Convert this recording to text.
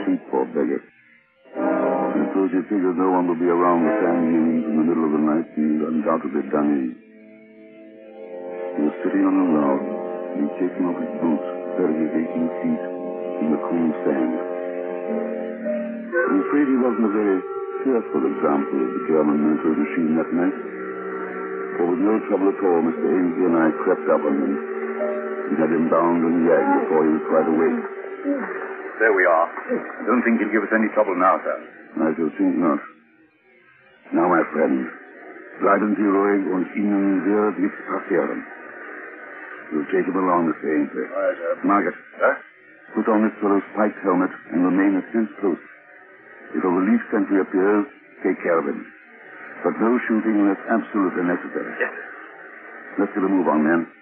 sleep, poor beggar. And so she figured no one would be around the sand in the middle of the night, and undoubtedly done in. He was sitting on a log, and he'd taken off his boots, 30 or 18 feet in the cool sand. I'm afraid he wasn't a very cheerful example of the German military machine that night. For with no trouble at all, Mr. Ainsley and I crept up on him. We had him bound and gagged before he was quite awake. There we are. Don't think he'll give us any trouble now, sir. I shall think not. Now, my friend, bleiben Sie ruhig und Ihnen wird nichts passieren. We'll take him along, Mr. Ainsley. Aye, sir. Margaret, put on this fellow's spiked helmet and remain a tense close. If a relief sentry appears, take care of him. But no shooting unless absolutely necessary. Yes, sir. Let's get a move on, men.